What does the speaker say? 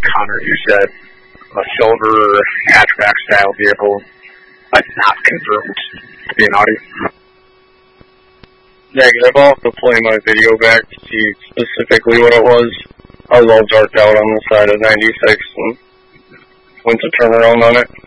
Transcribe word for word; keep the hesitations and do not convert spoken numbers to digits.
Connor, you said a silver hatchback style vehicle, but not confirmed to be an Audi. Negative. I'll have to play my video back to see specifically what it was. I was all darked out on the side of ninety-six and went to turn around on it.